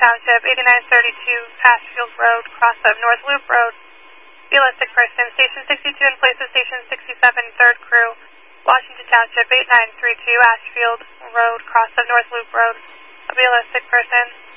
Township, 8932 Ashfield Road, cross of North Loop Road. Realistic person, Station 62 in place of Station 67, 3rd crew, Washington Township, 8932 Ashfield Road, cross of North Loop Road. A realistic person.